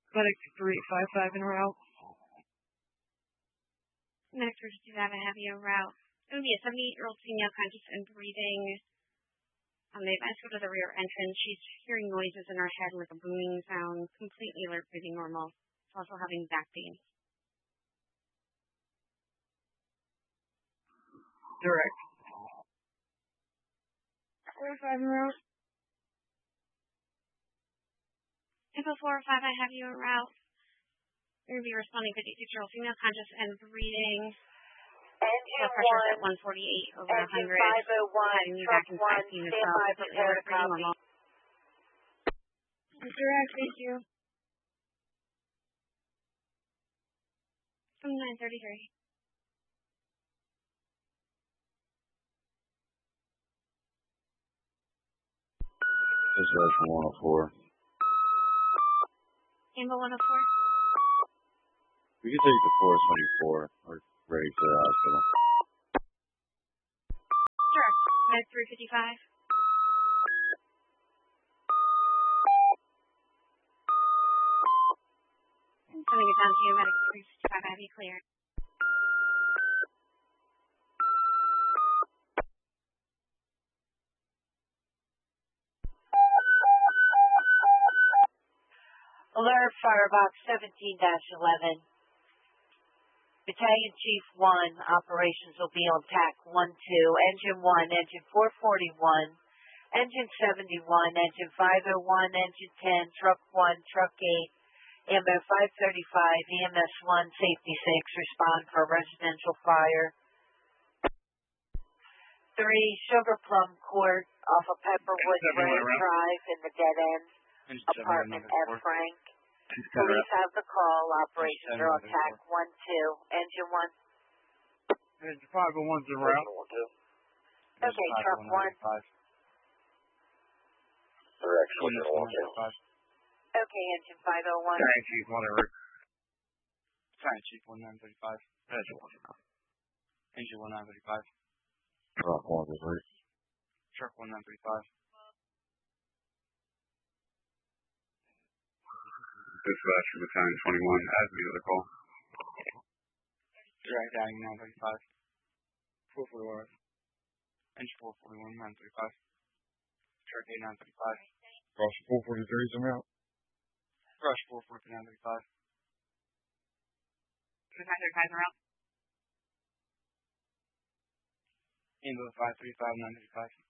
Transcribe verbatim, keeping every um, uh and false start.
Medic three five five en route. Medic three fifty-five, I have you en route. It would be a seventy-eight-year-old female conscious and breathing. Um, they've entered to the rear entrance. She's hearing noises in her head with a booming sound, completely alert, breathing normal. She's also having back pain. Direct. four five en route. Info four five, I have you en route. You're going to be responding fifty-six-year-old female conscious and breathing. Engine Blood pressure one, at one forty-eight over engine one hundred. five oh one, Having you truck back in one, five feet as stand well. by, Completely prepare alert, to breathing copy. normal. Direct, thank you. From nine thirty-three. Dispatch from one oh four. Amber one oh four. We can take the four twenty-four. We're ready for the hospital. Sure. Med three fifty-five. Sending it down to you, Medic three fifty-five. I have you cleared. Alert, Firebox seventeen dash eleven. Battalion Chief one, operations will be on T A C one two, Engine one, Engine four forty-one, Engine seventy-one, Engine five oh one, Engine ten, Truck one, Truck eight, E M O five thirty-five, E M S one, Safety six, respond for residential fire. three, Sugar Plum Court off of Pepperwood Branch Drive in the dead end, apartment F. Frank. Police have the call. Operations are on T A C one two. Engine one. Engine five oh one's en route. Okay, Truck one. Direction one two. Okay, Engine five oh one. Battalion Chief one alert. Battalion Chief one nine thirty-five. Engine one alert. Engine one nine thirty-five. Truck one alert. Truck one nine thirty-five. Dispatch from Battalion twenty-one. As the other call. Direct Battalion nine thirty-five. four forty-one. Engine four forty-one, nine thirty-five. Truck eight nine thirty-five. Rush four forty-three is en route. Rush four forty nine thirty-five. nine thirty-five en route. Ambo five thirty-five, nine thirty-five.